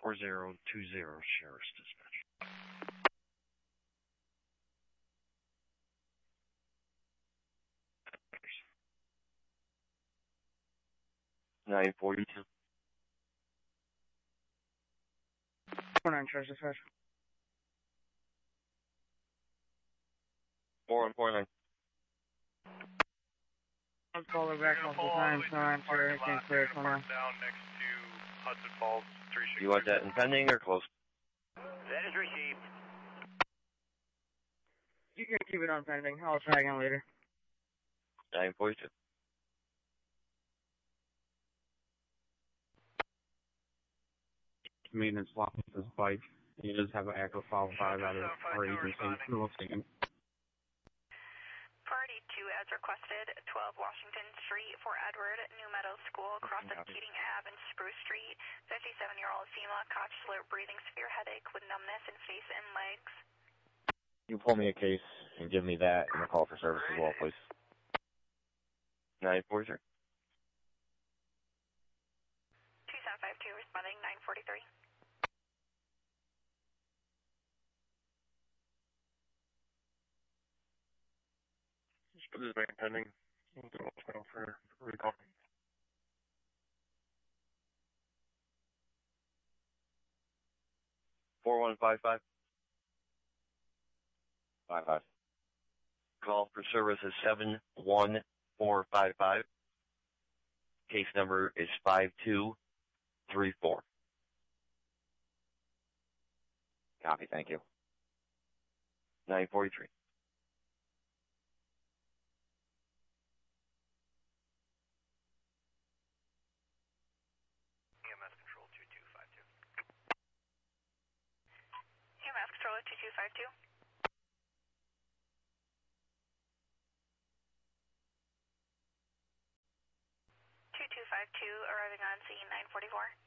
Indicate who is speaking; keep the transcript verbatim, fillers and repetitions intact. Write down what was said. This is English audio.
Speaker 1: four zero two zero, Sheriff's Dispatch. nine forty-two.
Speaker 2: four nine, Sheriff's Dispatch.
Speaker 1: four one four nine.
Speaker 2: Let's call her back multiple times, no answer, anything clear, come on.
Speaker 3: Down next to Hudson Falls, three six.
Speaker 1: You want that in pending or close?
Speaker 3: That is received.
Speaker 2: You can keep it on pending, I'll try again later.
Speaker 1: nine forty-two.
Speaker 4: Maintenance lost his bike. He does have an active file five out of our agency. We'll see him.
Speaker 5: Priority two as requested, twelve Washington Street, Fort Edward, New Meadows School, across of Keating Ave and Spruce Street. fifty-seven-year-old female, caught slow breathing, severe headache with numbness in face and legs.
Speaker 6: You pull me a case and give me that and a call for service as well, please.
Speaker 1: nine forty-three.
Speaker 5: two seven five two responding, nine forty-three.
Speaker 3: Just put this back in pending. We'll do a for recall.
Speaker 1: four one five five.
Speaker 6: Five five.
Speaker 1: Call for service is seven one four five five. Case number is five two three four.
Speaker 6: Copy, thank you.
Speaker 1: nine forty-three.
Speaker 3: E M S control two two five two.
Speaker 5: E M S controller two two five two. two two five two arriving on scene, nine forty-four.